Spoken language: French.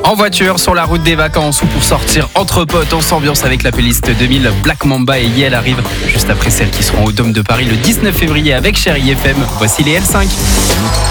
En voiture, sur la route des vacances ou pour sortir entre potes, on s'ambiance avec la playlist 2000. Black Mamba et Yel arrivent juste après celles qui seront au Dôme de Paris le 19 février avec Chérie FM. Voici les L5.